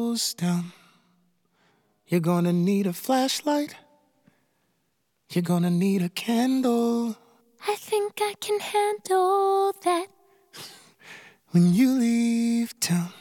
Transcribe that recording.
down. You're gonna need a flashlight. You're gonna need a candle. I think I can handle that. When you leave town,